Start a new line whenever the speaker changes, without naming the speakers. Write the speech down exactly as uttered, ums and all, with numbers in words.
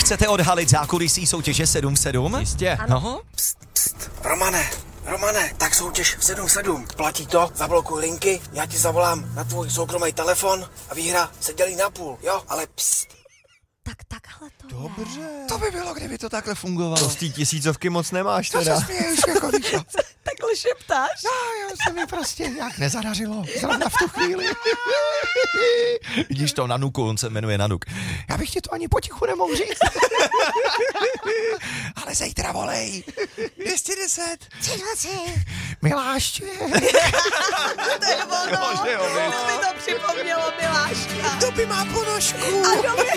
Chcete odhalit zákulisí soutěže sedm sedm?
Jistě.
No.
Pst, pst, Romane, Romane, tak soutěž sedm sedm. Platí to, zablokuj linky, já ti zavolám na tvůj soukromý telefon a výhra se dělí na půl, jo? Ale pst.
Tak takhle to
Dobře.
To by bylo, kdyby to takhle fungovalo.
To z té tisícovky moc nemáš
Co
teda.
se směješ, jako víš, no.
Takhle šeptáš?
No, jo, se mi prostě nějak nezadařilo. Zrovna v tu chvíli.
Vidíš to, Nanuku, on se jmenuje Nanuk.
Já bych ti to ani potichu nemohl říct. Ale zítra volej. dvě stě deset.
tři dvacet.
Miláště.
To je ono.
No, že jo,
To mi to připomnělo Miláška.
To by má ponožku.
A dobře.